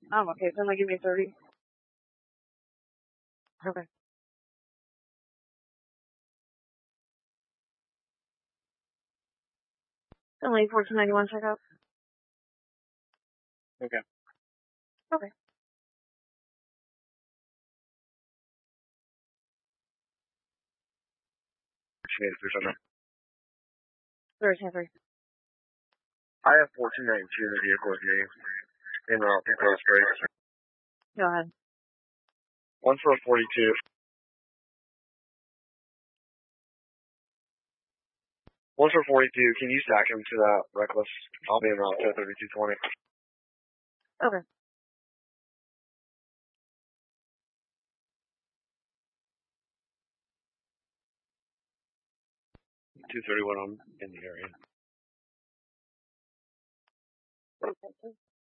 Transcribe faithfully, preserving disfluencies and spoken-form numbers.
Um, okay, then they give me thirty. Okay. Only fourteen ninety one checkout. Okay. Okay. Thirteen three. I have fourteen ninety-two in the vehicle with me. In route to Coast Breaks. Go ahead. One for forty-two. One for forty-two. Can you stack him to that reckless? I'll be in route to thirty-two twenty. Okay. two thirty-one, I'm in the area.